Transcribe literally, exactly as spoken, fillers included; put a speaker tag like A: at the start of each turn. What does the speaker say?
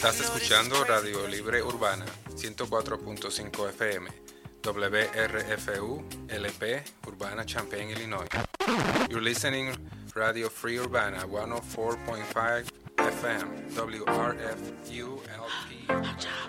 A: Estás escuchando Radio Libre Urbana, ciento cuatro punto cinco F M, W R F U, L P, Urbana, Champaign, Illinois. You're listening Radio Free Urbana, one oh four point five F M, W R F U L P.